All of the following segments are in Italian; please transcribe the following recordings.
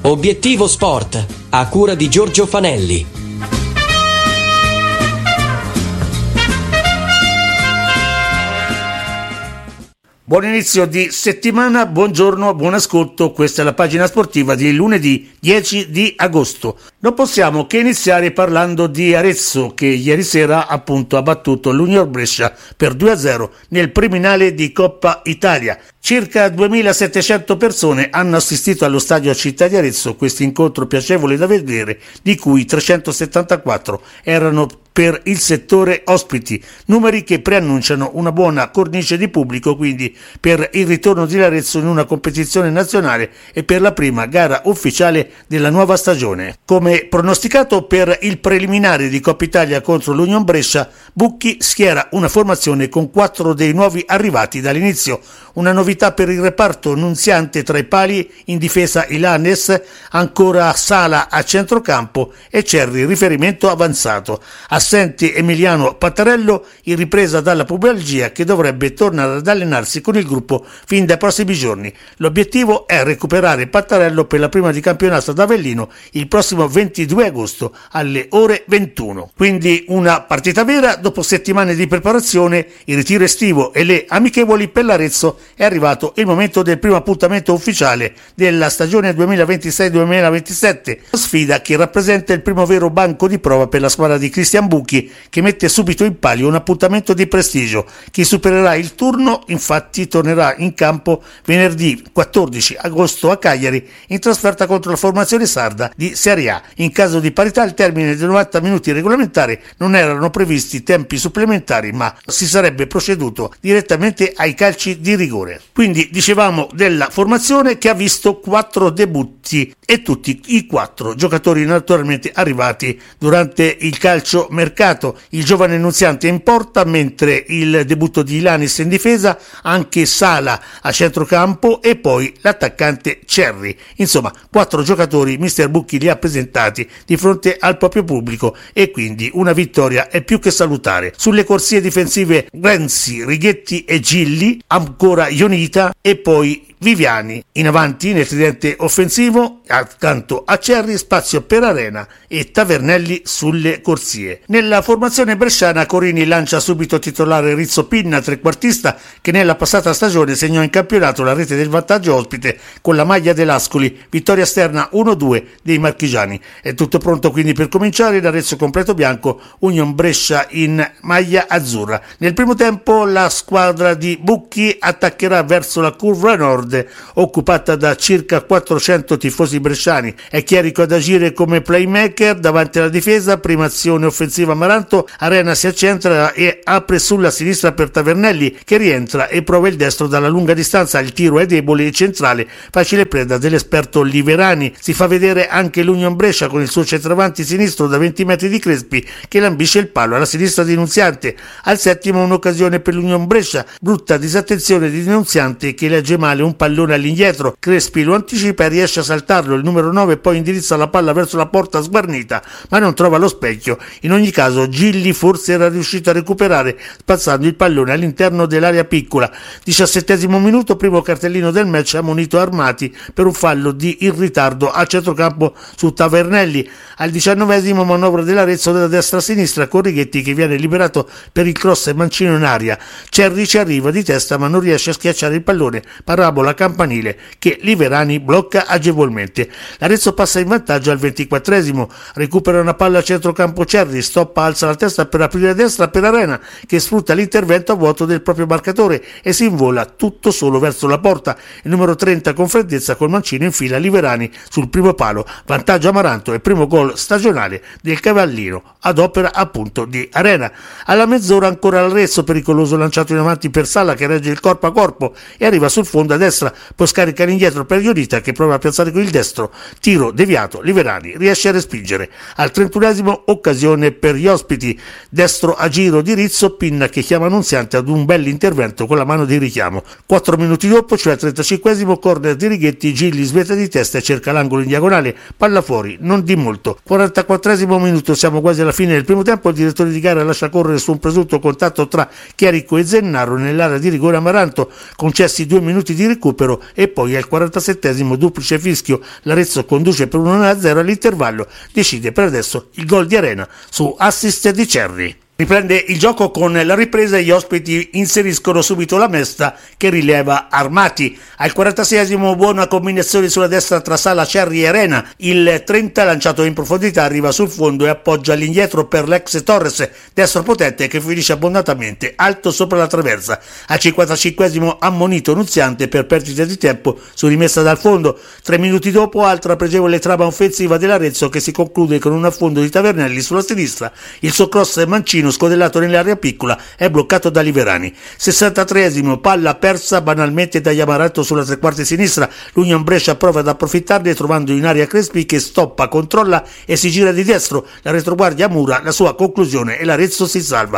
Obiettivo Sport, a cura di Giorgio Fanelli. Buon inizio di settimana, buongiorno, buon ascolto, questa è la pagina sportiva di lunedì 10 di agosto. Non possiamo che iniziare parlando di Arezzo che ieri sera appunto ha battuto l'Union Brescia per 2-0 nel preliminare di Coppa Italia. Circa 2700 persone hanno assistito allo stadio Città di Arezzo, questo incontro piacevole da vedere, di cui 374 erano per il settore ospiti, numeri che preannunciano una buona cornice di pubblico quindi per il ritorno di Arezzo in una competizione nazionale e per la prima gara ufficiale della nuova stagione. Come pronosticato per il preliminare di Coppa Italia contro l'Union Brescia, Bucchi schiera una formazione con 4 dei nuovi arrivati dall'inizio, una novità per il reparto Nunziante tra i pali, in difesa Ilanes, ancora Sala a centrocampo e Cerri riferimento avanzato. Assente Emiliano Pattarello in ripresa dalla pubalgia che dovrebbe tornare ad allenarsi con il gruppo fin dai prossimi giorni. L'obiettivo è recuperare Pattarello per la prima di campionato ad Avellino il prossimo 22 agosto alle ore 21. Quindi una partita vera dopo settimane di preparazione, il ritiro estivo e le amichevoli per l'Arezzo. È arrivato il momento del primo appuntamento ufficiale della stagione 2026-2027, sfida che rappresenta il primo vero banco di prova per la squadra di Cristian Bucchi, che mette subito in palio un appuntamento di prestigio. Chi supererà il turno infatti tornerà in campo venerdì 14 agosto a Cagliari in trasferta contro la formazione sarda di Serie A. In caso di parità al termine dei 90 minuti regolamentari non erano previsti tempi supplementari, ma si sarebbe proceduto direttamente ai calci di rigore. Quindi dicevamo della formazione che ha visto 4 debutti e tutti i 4 giocatori naturalmente arrivati durante il calcio mercato. Il giovane Nunziante in porta, mentre il debutto di Ilanis in difesa, anche Sala a centrocampo e poi l'attaccante Cerri. Insomma, 4 giocatori mister Bucchi li ha presentati di fronte al proprio pubblico e quindi una vittoria è più che salutare. Sulle corsie difensive Renzi, Righetti e Gilli, ancora Ionita e poi Viviani. In avanti nel tridente offensivo, accanto a Cerri, spazio per Arena e Tavernelli sulle corsie. Nella formazione bresciana Corini lancia subito titolare Rizzo Pinna, trequartista che nella passata stagione segnò in campionato la rete del vantaggio ospite con la maglia dell'Ascoli, vittoria esterna 1-2 dei marchigiani. È tutto pronto quindi per cominciare l'Arezzo completo bianco, Union Brescia in maglia azzurra. Nel primo tempo la squadra di Bucchi attaccherà verso la curva nord, occupata da circa 400 tifosi bresciani. È chiarico ad agire come playmaker davanti alla difesa, prima azione offensiva Amaranto, Arena si accentra e apre sulla sinistra per Tavernelli che rientra e prova il destro dalla lunga distanza, il tiro è debole e centrale, facile preda dell'esperto Liverani. Si fa vedere anche l'Union Brescia con il suo centravanti sinistro da 20 metri di Crespi che lambisce il palo alla sinistra di Nunziante. Al settimo un'occasione per l'Union Brescia, brutta disattenzione di Nunziante che legge male un pallone all'indietro, Crespi lo anticipa e riesce a saltarlo, il numero 9 poi indirizza la palla verso la porta sguarnita ma non trova lo specchio. In ogni caso Gilli forse era riuscito a recuperare spazzando il pallone all'interno dell'area piccola. 17° minuto, primo cartellino del match ammonito Armati per un fallo in ritardo a centrocampo su Tavernelli. Al 19° manovra dell'Arezzo da destra a sinistra con Righetti che viene liberato per il cross e mancino in aria. Cerri ci arriva di testa ma non riesce a schiacciare il pallone, parabola campanile che Liverani blocca agevolmente. L'Arezzo passa in vantaggio al 24°, recupera una palla a centrocampo Cerri, stoppa, alza la testa per aprire a destra per Arena che sfrutta l'intervento a vuoto del proprio marcatore e si invola tutto solo verso la porta. Il numero 30 con freddezza col mancino infila Liverani sul primo palo, vantaggio Amaranto e primo gol stagionale del Cavallino ad opera appunto di Arena. Alla mezz'ora ancora l'Arezzo, pericoloso lanciato in avanti per Sala che regge il corpo a corpo e arriva sul fondo a destra, poi scarica indietro per Ionita che prova a piazzare con il destro, tiro deviato, Liverani riesce a respingere. Al 31° occasione per gli ospiti, destro a giro di Rizzo, Pinna che chiama Nunziante ad un bell'intervento con la mano di richiamo. 4 minuti dopo, cioè al 35°, corner di Righetti, Gilli svetta di testa e cerca l'angolo in diagonale, palla fuori, non di molto. 44° minuto, siamo quasi alla fine del primo tempo, il direttore di gara lascia correre su un presunto contatto tra Chiarico e Zennaro nell'area di rigore Amaranto, concessi 2 minuti di recupero recupero e poi al 47esimo duplice fischio l'Arezzo conduce per 1-0 all'intervallo, decide per adesso il gol di Arena su assist di Cerri. Riprende il gioco con la ripresa e gli ospiti inseriscono subito la Mesta che rileva Armati. Al 46esimo buona combinazione sulla destra tra Sala, Cerri e Arena. Il 30 lanciato in profondità arriva sul fondo e appoggia all'indietro per l'ex Torres, destro potente che finisce abbondantemente alto sopra la traversa. Al 55esimo ammonito Nunziante per perdita di tempo su rimessa dal fondo. 3 minuti dopo altra pregevole trama offensiva dell'Arezzo che si conclude con un affondo di Tavernelli sulla sinistra. Il suo cross mancino scodellato nell'area piccola è bloccato da Liverani. 63esimo palla persa banalmente da Amaranto sulla tre quarti sinistra. l'Union Brescia prova ad approfittarne trovando in area Crespi che stoppa, controlla e si gira di destro. La retroguardia mura la sua conclusione e l'Arezzo si salva.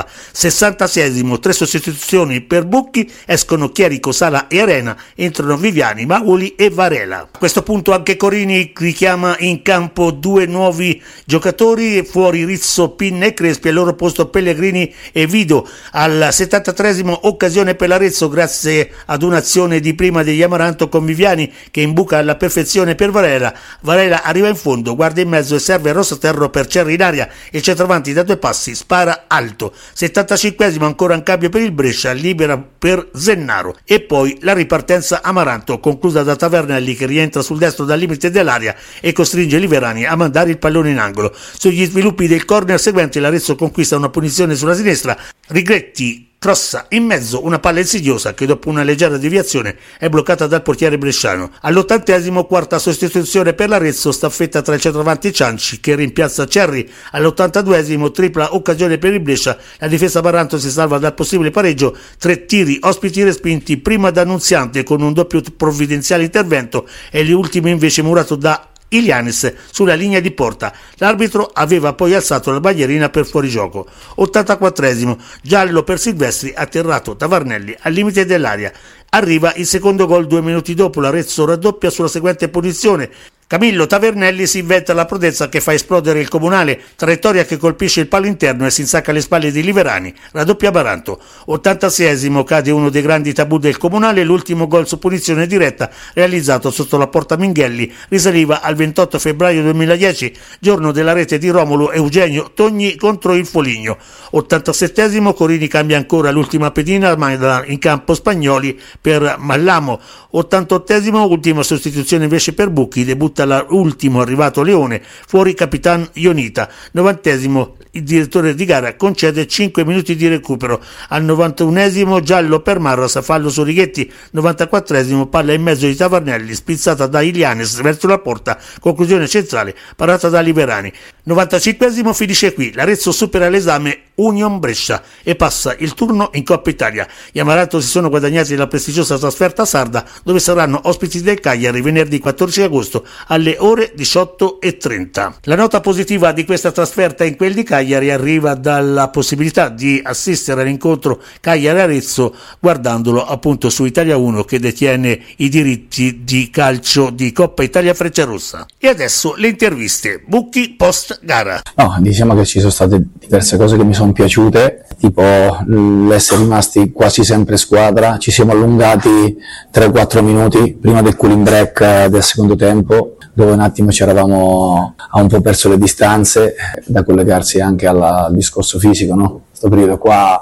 66esimo 3 sostituzioni per Bucchi, escono Chierico, Sala e Arena, entrano Viviani, Mauli e Varela. A questo punto anche Corini richiama in campo 2 nuovi giocatori, fuori Rizzo, Pinna e Crespi, al loro posto Pellegrini e Vido. Al 73esimo occasione per l'Arezzo grazie ad un'azione di prima degli Amaranto con Viviani che imbuca alla perfezione per Varela. Varela arriva in fondo, guarda in mezzo e serve a Rossaterro per Cerri in aria, il centravanti da 2 passi spara alto. 75esimo ancora un cambio per il Brescia, libera per Zennaro e poi la ripartenza Amaranto conclusa da Tavernelli che rientra sul destro dal limite dell'area e costringe Liverani a mandare il pallone in angolo. Sugli sviluppi del corner seguente l'Arezzo conquista una punizione sulla sinistra, Righetti crossa in mezzo una palla insidiosa che dopo una leggera deviazione è bloccata dal portiere bresciano. All'80esimo quarta sostituzione per l'Arezzo, staffetta tra il centravanti Cianci che rimpiazza Cerri. All'82esimo tripla occasione per il Brescia, la difesa Barranto si salva dal possibile pareggio, 3 tiri ospiti respinti prima da Nunziante con un doppio provvidenziale intervento e gli ultimi invece murato da Ilianis sulla linea di porta. L'arbitro aveva poi alzato la bandierina per fuorigioco. 84esimo giallo per Silvestri, atterrato Tavernelli al limite dell'area. Arriva il secondo gol 2 minuti dopo, l'Arezzo raddoppia sulla seguente punizione. Camillo Tavernelli si inventa la prodezza che fa esplodere il Comunale, traiettoria che colpisce il palo interno e si insacca alle spalle di Liverani, raddoppia Baranto. 86esimo cade uno dei grandi tabù del Comunale, l'ultimo gol su punizione diretta realizzato sotto la porta Minghelli risaliva al 28 febbraio 2010, giorno della rete di Romolo Eugenio Togni contro il Foligno. 87esimo Corini cambia ancora l'ultima pedina, manda in campo Spagnoli per Mallamo. 88esimo ultima sostituzione invece per Bucchi, debutta l'ultimo arrivato Leone, fuori Capitan Ionita. 90esimo il direttore di gara concede 5 minuti di recupero. Al 91esimo giallo per Marras, fallo su Righetti. 94esimo palla in mezzo di Tavernelli, spizzata da Ilianes verso la porta, conclusione centrale parata da Liverani. 95esimo finisce qui, l'Arezzo supera l'esame Union Brescia e passa il turno in Coppa Italia. Gli Amaranto si sono guadagnati la prestigiosa trasferta sarda, dove saranno ospiti del Cagliari venerdì 14 agosto alle ore 18:30. La nota positiva di questa trasferta in quel di Cagliari arriva dalla possibilità di assistere all'incontro Cagliari-Arezzo guardandolo appunto su Italia 1 che detiene i diritti di calcio di Coppa Italia Frecciarossa. E adesso le interviste. Bucchi post gara. No, diciamo che ci sono state diverse cose che mi sono piaciute, tipo l'essere rimasti quasi sempre squadra. Ci siamo allungati 3-4 minuti prima del cooling break del secondo tempo, dove un attimo ci eravamo a un po' perso le distanze, da collegarsi anche al discorso fisico, no? Questo periodo qua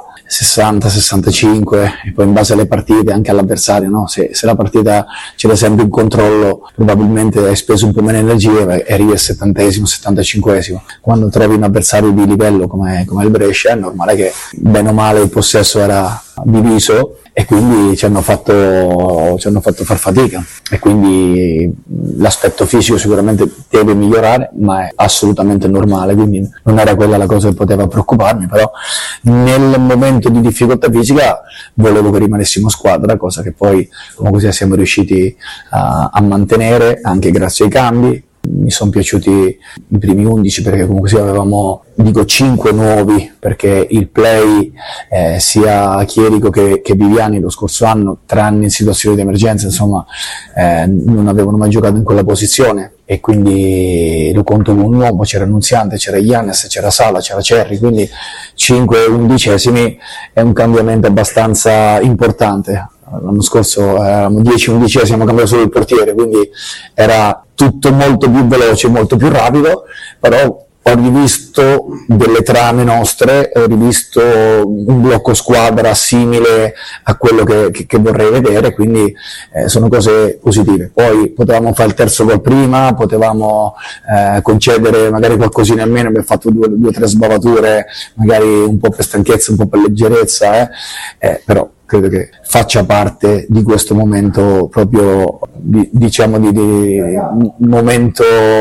60-65 e poi in base alle partite anche all'avversario, no? Se la partita ce l'hai sempre in controllo probabilmente hai speso un po' meno energie e arrivi al 70esimo, 75esimo. Quando trovi un avversario di livello come il Brescia è normale che bene o male il possesso era diviso e quindi ci hanno fatto far fatica e quindi l'aspetto fisico sicuramente deve migliorare, ma è assolutamente normale, quindi non era quella la cosa che poteva preoccuparmi, però nel momento di difficoltà fisica volevo che rimanessimo squadra, cosa che poi comunque sia siamo riusciti a mantenere anche grazie ai cambi. Mi sono piaciuti i primi 11 perché comunque sia avevamo 5 nuovi, perché il play sia Chierico che Viviani lo scorso anno, tranne in situazioni di emergenza, insomma non avevano mai giocato in quella posizione e quindi lo conto con un uomo, c'era Nunziante, c'era Ilianes, c'era Sala, c'era Cerri, quindi 5 undicesimi è un cambiamento abbastanza importante. l'anno scorso eravamo 10-11, siamo cambiati solo il portiere, quindi era tutto molto più veloce, molto più rapido, però ho rivisto delle trame nostre, ho rivisto un blocco squadra simile a quello che vorrei vedere, quindi sono cose positive. Poi potevamo fare il terzo gol prima, potevamo concedere magari qualcosina in meno, abbiamo fatto due o tre sbavature, magari un po' per stanchezza, un po' per leggerezza, però credo che faccia parte di questo momento proprio, diciamo, di momento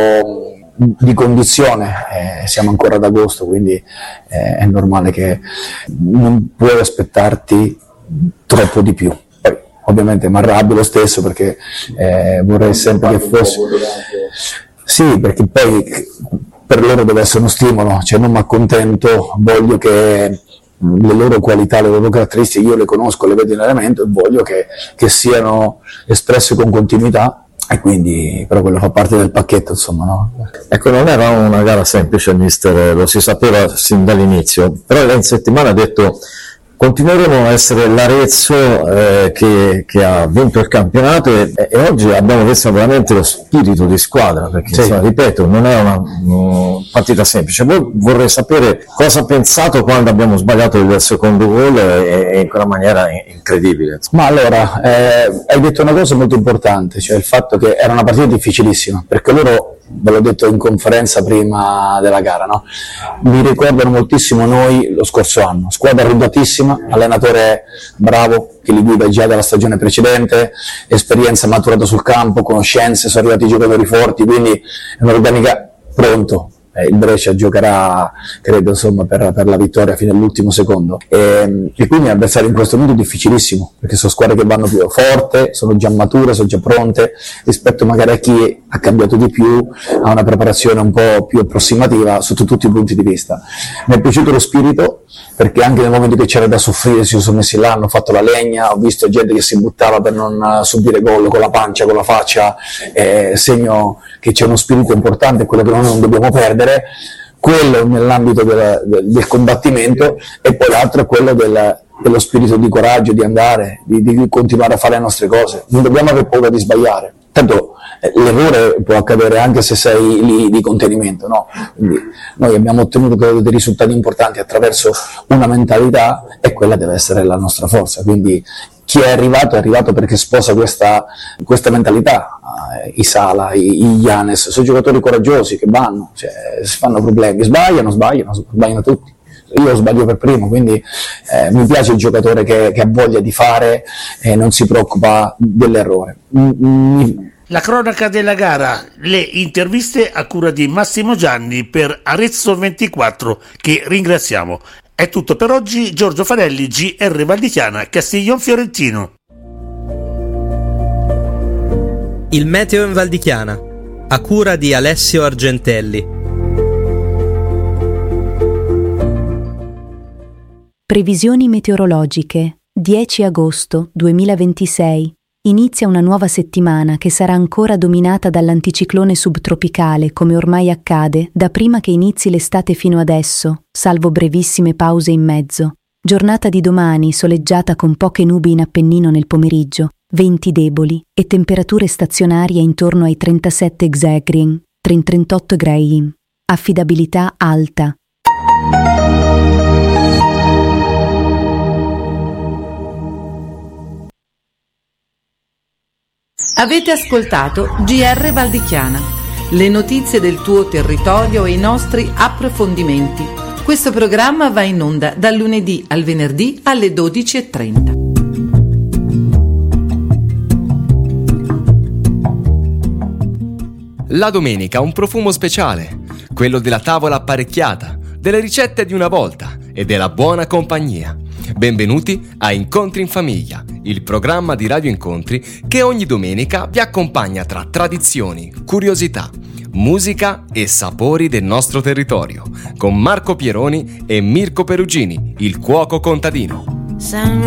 di condizione, siamo ancora ad agosto, quindi è normale che non puoi aspettarti troppo di più. Poi ovviamente mi arrabbio lo stesso perché vorrei sempre che fosse, sì, perché poi per loro deve essere uno stimolo, cioè non mi accontento, voglio che le loro qualità, le loro caratteristiche io le conosco, le vedo in allenamento e voglio che siano espresse con continuità. E quindi, però quello fa parte del pacchetto, insomma, no? Ecco, non era una gara semplice, mister, lo si sapeva sin dall'inizio, però lei in settimana ha detto continueremo a essere l'Arezzo che ha vinto il campionato e oggi abbiamo visto veramente lo spirito di squadra, perché sì, insomma, ripeto, non è una partita semplice. Vorrei sapere cosa ha pensato quando abbiamo sbagliato il secondo gol e in quella maniera incredibile. Ma allora, hai detto una cosa molto importante, cioè il fatto che era una partita difficilissima, perché loro, ve l'ho detto in conferenza prima della gara, no? Mi ricordano moltissimo noi lo scorso anno, squadra rodatissima, allenatore bravo che li guida già dalla stagione precedente, esperienza maturata sul campo, conoscenze, sono arrivati giocatori forti, quindi è un'organica pronto. Il Brescia giocherà, credo, insomma, per la vittoria fino all'ultimo secondo, e quindi l'avversario in questo momento è difficilissimo, perché sono squadre che vanno più forte, sono già mature, sono già pronte, rispetto magari a chi ha cambiato di più, ha una preparazione un po' più approssimativa sotto tutti i punti di vista. Mi è piaciuto lo spirito, perché anche nel momento che c'era da soffrire si sono messi là, hanno fatto la legna, ho visto gente che si buttava per non subire gol con la pancia, con la faccia, segno che c'è uno spirito importante, quello che noi non dobbiamo perdere, quello nell'ambito del combattimento, e poi l'altro è quello dello spirito di coraggio, di andare, di continuare a fare le nostre cose. Non dobbiamo avere paura di sbagliare, tanto l'errore può accadere anche se sei lì di contenimento, no? Quindi noi abbiamo ottenuto dei risultati importanti attraverso una mentalità, e quella deve essere la nostra forza. Quindi chi è arrivato perché sposa questa mentalità. I Sala, i Giannis, sono giocatori coraggiosi che vanno, cioè, si fanno problemi, sbagliano tutti. Io sbaglio per primo, quindi mi piace il giocatore che ha voglia di fare e non si preoccupa dell'errore. La cronaca della gara, le interviste a cura di Massimo Gianni per Arezzo 24, che ringraziamo. È tutto per oggi. Giorgio Fanelli, GR Valdichiana, Castiglion Fiorentino. Il meteo in Valdichiana, a cura di Alessio Argentelli. Previsioni meteorologiche. 10 agosto 2026. Inizia una nuova settimana che sarà ancora dominata dall'anticiclone subtropicale, come ormai accade da prima che inizi l'estate fino adesso, salvo brevissime pause in mezzo. Giornata di domani soleggiata con poche nubi in Appennino nel pomeriggio, venti deboli e temperature stazionarie intorno ai 37 Xegrin, 38 gradi. Affidabilità alta. Avete ascoltato GR Valdichiana, le notizie del tuo territorio e i nostri approfondimenti. Questo programma va in onda dal lunedì al venerdì alle 12:30. La domenica un profumo speciale, quello della tavola apparecchiata, delle ricette di una volta e della buona compagnia. Benvenuti a Incontri in Famiglia, il programma di Radio Incontri che ogni domenica vi accompagna tra tradizioni, curiosità, musica e sapori del nostro territorio, con Marco Pieroni e Mirko Perugini, il cuoco contadino.